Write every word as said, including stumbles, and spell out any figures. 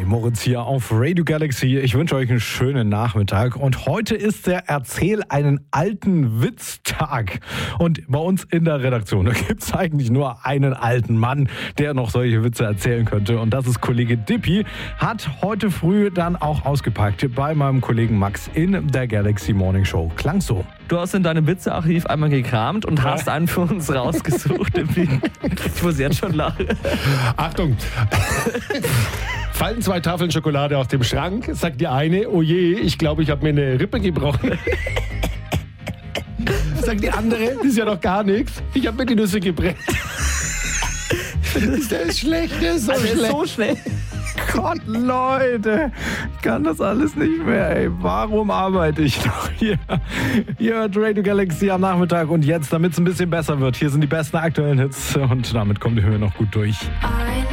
Hi, Moritz hier auf Radio Galaxy. Ich wünsche euch einen schönen Nachmittag. Und heute ist der Erzähl einen alten Witz-Tag. Und bei uns in der Redaktion, da gibt es eigentlich nur einen alten Mann, der noch solche Witze erzählen könnte. Und das ist Kollege Dippi. Hat heute früh dann auch ausgepackt bei meinem Kollegen Max in der Galaxy Morning Show. Klang so. Du hast in deinem Witzearchiv einmal gekramt und hast einen für uns rausgesucht. Ich muss jetzt schon lachen. Achtung! Fallen zwei Tafeln Schokolade aus dem Schrank, sagt die eine, oh je, ich glaube, ich habe mir eine Rippe gebrochen. Sagt die andere, das ist ja doch gar nichts, ich habe mir die Nüsse gebrennt. Der ist schlecht, der ist so Also, schlecht. ist so schnell. Gott, Leute, ich kann das alles nicht mehr, ey. Warum arbeite ich noch hier? Ihr hört Radio Galaxy am Nachmittag und jetzt, damit es ein bisschen besser wird, hier sind die besten aktuellen Hits und damit kommt ihr noch gut durch. I